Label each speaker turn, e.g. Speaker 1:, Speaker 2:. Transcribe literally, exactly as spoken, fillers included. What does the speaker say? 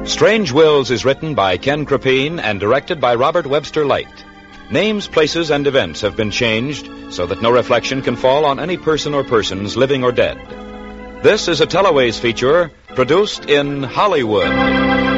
Speaker 1: Strange Wills is written by Ken Krapine and directed by Robert Webster Light. Names, places, and events have been changed so that no reflection can fall on any person or persons, living or dead. This is a Teleways feature produced in Hollywood.